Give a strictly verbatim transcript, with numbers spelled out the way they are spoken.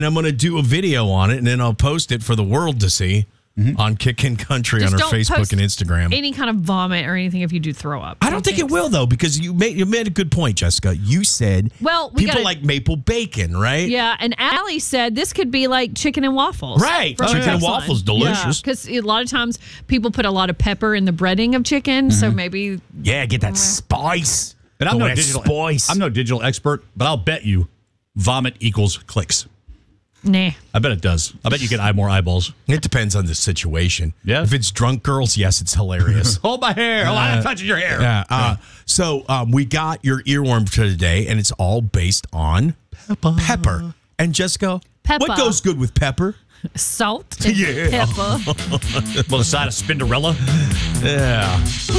And I'm going to do a video on it, and then I'll post it for the world to see mm-hmm. on Kickin' Country Just on our don't Facebook post and Instagram. Any kind of vomit or anything if you do throw up. I don't think, think it will, though, because you made you made a good point, Jessica. You said well, we people gotta, like maple bacon, right? Yeah, and Allie said this could be like chicken and waffles. Right. Oh, chicken and waffles, delicious. Because yeah, a lot of times people put a lot of pepper in the breading of chicken, mm-hmm. so maybe... Yeah, get that spice. And I'm Go no digital spice. I'm no digital expert, but I'll bet you vomit equals clicks. Nah. I bet it does. I bet you get eye more eyeballs. It depends on the situation. Yeah. If it's drunk girls, yes, it's hilarious. Hold my hair. Uh, I'm touching your hair. Yeah. Uh, so um, we got your earworm for today, and it's all based on pepper. Pepper. And Jessica, pepper. What goes good with pepper? Salt and yeah. pepper. Well, the side of Spinderella. Yeah.